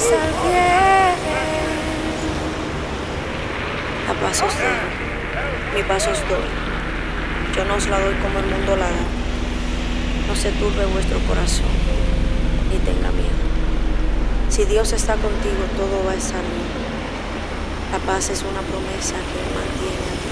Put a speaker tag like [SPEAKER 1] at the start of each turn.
[SPEAKER 1] estar bien.
[SPEAKER 2] La paz os dejo, mi paz os doy. Yo no os la doy como el mundo la da. No se turbe vuestro corazón, ni tenga miedo. Si Dios está contigo, todo va a estar bien. La paz es una promesa que Él mantiene a tu